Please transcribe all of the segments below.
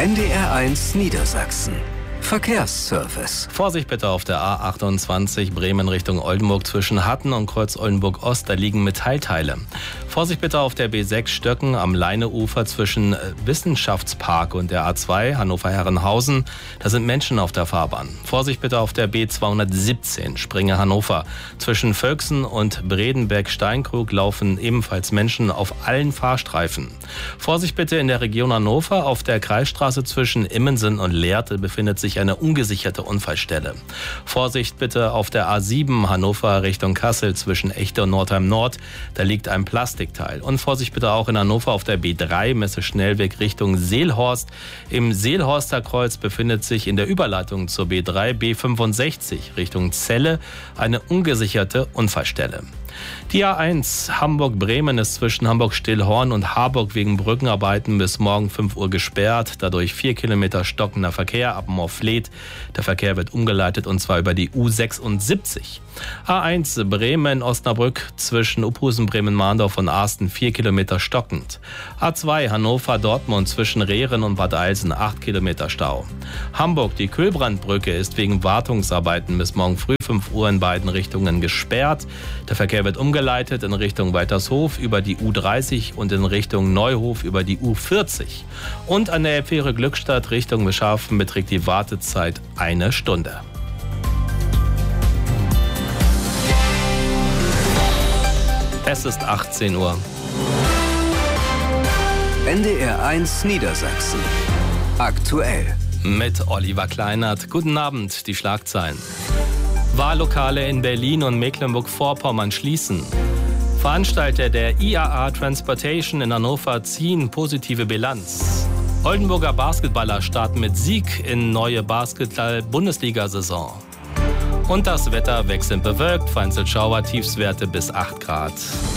NDR1 Niedersachsen. Verkehrsservice. Vorsicht bitte auf der A28 Bremen Richtung Oldenburg zwischen Hatten und Kreuz Oldenburg Ost, da liegen Metallteile. Vorsicht bitte auf der B6 Stöcken am Leineufer zwischen Wissenschaftspark und der A2 Hannover-Herrenhausen, da sind Menschen auf der Fahrbahn. Vorsicht bitte auf der B217 Springe Hannover. Zwischen Völksen und Bredenberg-Steinkrug laufen ebenfalls Menschen auf allen Fahrstreifen. Vorsicht bitte in der Region Hannover auf der Kreisstraße zwischen Immensen und Lehrte befindet sich eine ungesicherte Unfallstelle. Vorsicht bitte auf der A7 Hannover Richtung Kassel zwischen Echte und Nordheim Nord. Da liegt ein Plastikteil. Und Vorsicht bitte auch in Hannover auf der B3 Messe-Schnellweg Richtung Seelhorst. Im Seelhorster Kreuz befindet sich in der Überleitung zur B3 B65 Richtung Celle eine ungesicherte Unfallstelle. Die A1 Hamburg-Bremen ist zwischen Hamburg-Stillhorn und Harburg wegen Brückenarbeiten bis morgen 5 Uhr gesperrt. Dadurch 4 Kilometer stockender Verkehr ab Moorfleet. Der Verkehr wird umgeleitet und zwar über die U76. A1 Bremen-Osnabrück zwischen Uphusen, Bremen-Mahndorf und Arsten 4 Kilometer stockend. A2 Hannover-Dortmund zwischen Rehren und Bad Eilsen 8 Kilometer Stau. Hamburg, die Kühlbrandbrücke ist wegen Wartungsarbeiten bis morgen früh 5 Uhr in beiden Richtungen gesperrt. Der Verkehr wird umgeleitet in Richtung Weitershof über die U30 und in Richtung Neuhof über die U40. Und an der Fähre Glückstadt Richtung Beschafen beträgt die Wartezeit 1 Stunde. Es ist 18 Uhr. NDR1 Niedersachsen. Aktuell. Mit Oliver Kleinert. Guten Abend, die Schlagzeilen. Wahllokale in Berlin und Mecklenburg-Vorpommern schließen. Veranstalter der IAA Transportation in Hannover ziehen positive Bilanz. Oldenburger Basketballer starten mit Sieg in neue Basketball-Bundesliga-Saison. Und das Wetter wechselnd bewölkt, vereinzelt Schauer, Tiefstwerte bis 8 Grad.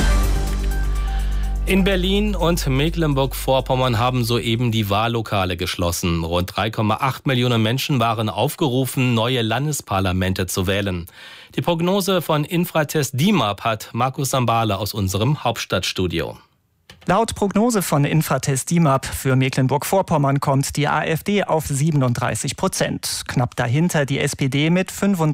In Berlin und Mecklenburg-Vorpommern haben soeben die Wahllokale geschlossen. Rund 3,8 Millionen Menschen waren aufgerufen, neue Landesparlamente zu wählen. Die Prognose von Infratest DIMAP hat Markus Sambale aus unserem Hauptstadtstudio. Laut Prognose von Infratest DIMAP für Mecklenburg-Vorpommern kommt die AfD auf 37%. Knapp dahinter die SPD mit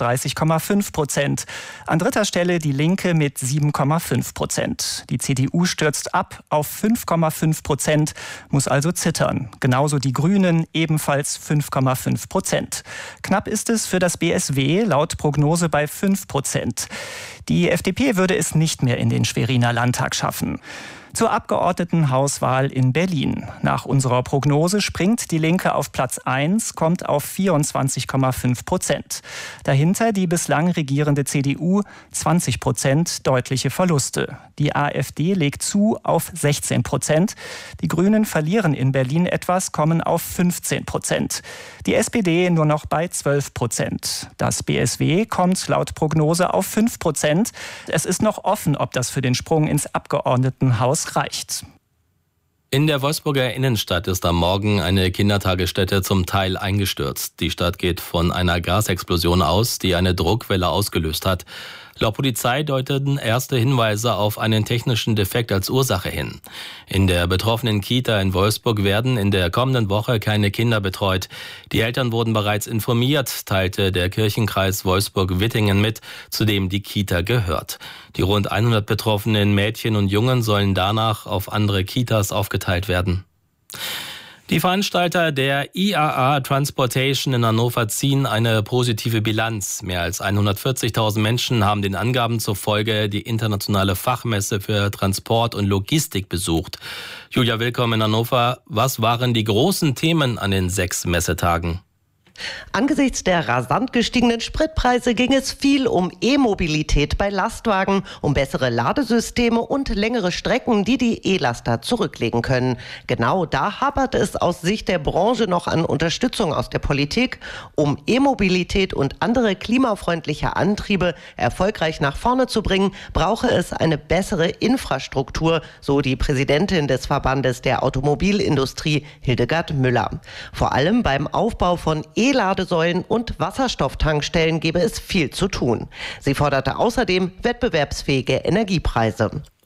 35,5%. An dritter Stelle die Linke mit 7,5%. Die CDU stürzt ab auf 5,5%, muss also zittern. Genauso die Grünen, ebenfalls 5,5%. Knapp ist es für das BSW, laut Prognose bei 5%. Die FDP würde es nicht mehr in den Schweriner Landtag schaffen. Zur Abgeordnetenhauswahl in Berlin. Nach unserer Prognose springt die Linke auf Platz 1, kommt auf 24,5%. Dahinter die bislang regierende CDU, 20%, deutliche Verluste. Die AfD legt zu auf 16%. Die Grünen verlieren in Berlin etwas, kommen auf 15%. Die SPD nur noch bei 12%. Das BSW kommt laut Prognose auf 5%. Es ist noch offen, ob das für den Sprung ins Abgeordnetenhaus reicht. In der Wolfsburger Innenstadt ist am Morgen eine Kindertagesstätte zum Teil eingestürzt. Die Stadt geht von einer Gasexplosion aus, die eine Druckwelle ausgelöst hat. Laut Polizei deuteten erste Hinweise auf einen technischen Defekt als Ursache hin. In der betroffenen Kita in Wolfsburg werden in der kommenden Woche keine Kinder betreut. Die Eltern wurden bereits informiert, teilte der Kirchenkreis Wolfsburg-Wittingen mit, zu dem die Kita gehört. Die rund 100 betroffenen Mädchen und Jungen sollen danach auf andere Kitas aufgeteilt werden. Die Veranstalter der IAA Transportation in Hannover ziehen eine positive Bilanz. Mehr als 140.000 Menschen haben den Angaben zufolge die internationale Fachmesse für Transport und Logistik besucht. Julia, willkommen in Hannover. Was waren die großen Themen an den 6 Messetagen? Angesichts der rasant gestiegenen Spritpreise ging es viel um E-Mobilität bei Lastwagen, um bessere Ladesysteme und längere Strecken, die die E-Laster zurücklegen können. Genau da hapert es aus Sicht der Branche noch an Unterstützung aus der Politik. Um E-Mobilität und andere klimafreundliche Antriebe erfolgreich nach vorne zu bringen, brauche es eine bessere Infrastruktur, so die Präsidentin des Verbandes der Automobilindustrie, Hildegard Müller. Vor allem beim Aufbau von E-Ladesäulen und Wasserstofftankstellen gäbe es viel zu tun. Sie forderte außerdem wettbewerbsfähige Energiepreise.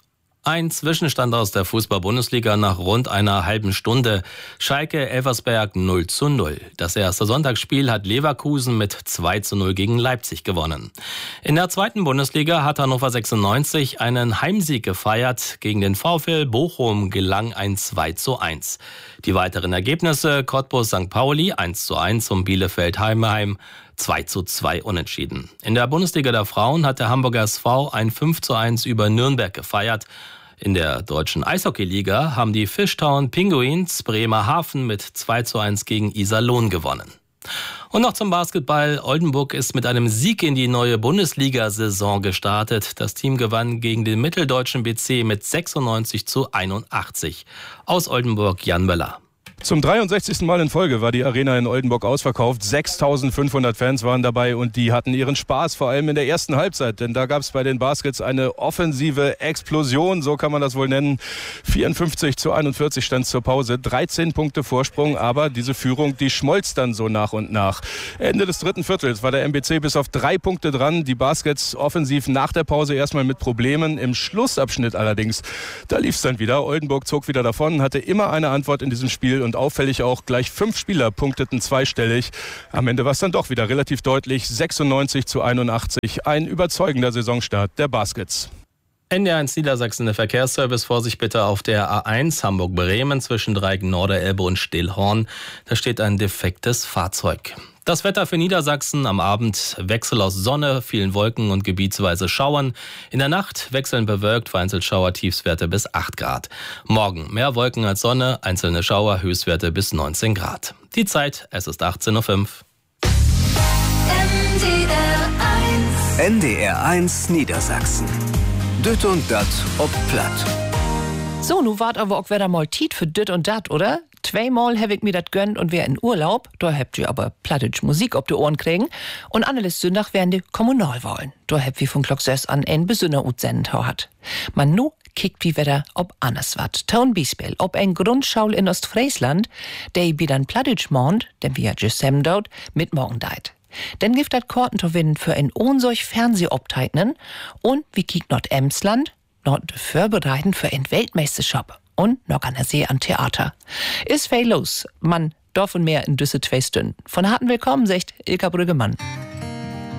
Ein Zwischenstand aus der Fußball-Bundesliga nach rund einer halben Stunde. Schalke Elversberg 0:0. Das erste Sonntagsspiel hat Leverkusen mit 2:0 gegen Leipzig gewonnen. In der zweiten Bundesliga hat Hannover 96 einen Heimsieg gefeiert. Gegen den VfL Bochum gelang ein 2:1. Die weiteren Ergebnisse: Cottbus St. Pauli 1:1 und Bielefeld Heidenheim 2:2 unentschieden. In der Bundesliga der Frauen hat der Hamburger SV ein 5:1 über Nürnberg gefeiert. In der deutschen Eishockeyliga haben die Fishtown Pinguins Bremerhaven mit 2:1 gegen Iserlohn gewonnen. Und noch zum Basketball. Oldenburg ist mit einem Sieg in die neue Bundesliga-Saison gestartet. Das Team gewann gegen den mitteldeutschen BC mit 96:81. Aus Oldenburg Jan Möller. Zum 63. Mal in Folge war die Arena in Oldenburg ausverkauft. 6.500 Fans waren dabei und die hatten ihren Spaß, vor allem in der ersten Halbzeit. Denn da gab es bei den Baskets eine offensive Explosion, so kann man das wohl nennen. 54:41 stand zur Pause, 13 Punkte Vorsprung, aber diese Führung, die schmolz dann so nach und nach. Ende des dritten Viertels war der MBC bis auf 3 Punkte dran. Die Baskets offensiv nach der Pause erstmal mit Problemen. Im Schlussabschnitt allerdings, da lief es dann wieder. Oldenburg zog wieder davon, hatte immer eine Antwort in diesem Spiel und auffällig auch gleich 5 Spieler punkteten zweistellig. Am Ende war es dann doch wieder relativ deutlich, 96:81. Ein überzeugender Saisonstart der Baskets. NDR1 Niedersachsen, der Verkehrsservice. Vorsicht bitte auf der A1 Hamburg-Bremen zwischen Dreiecken Norderelbe und Stillhorn. Da steht ein defektes Fahrzeug. Das Wetter für Niedersachsen: am Abend Wechsel aus Sonne, vielen Wolken und gebietsweise Schauern. In der Nacht wechselnd bewölkt, vereinzelt Schauer, Tiefstwerte bis 8 Grad. Morgen mehr Wolken als Sonne, einzelne Schauer, Höchstwerte bis 19 Grad. Die Zeit, es ist 18:05 Uhr. NDR1 Niedersachsen. Dütt und Dat ob platt. So, nu wart aber auch wieder mal Tiet für Dütt und Dat, oder? 2-mal hab ich mir dat gönnt und wär in Urlaub. Da habt ihr aber plattisch Musik ob die Ohren kriegen. Und anderes Sonntag wären die Kommunalwahlen. Da habt wir von Glock 6 an ein besonderer Utsenden hat. Man nu kickt wie wieder ob anders wat. Town Bispel, ob ein Grundschule in Ostfriesland, der bi dann plattisch mond, denn wir just dort, mit morgen deit. Denn gibt dat Korten zu winnen für ein unsolch Fernsehobteignen und wie kiekt Nord-Emsland, vorbereiten für ein Weltmeisterschaft und noch an der See an Theater. Ist viel los, man, Dorf und mehr in Düsse 2 Stunden. Von harten Willkommen, sagt Ilka Brüggemann.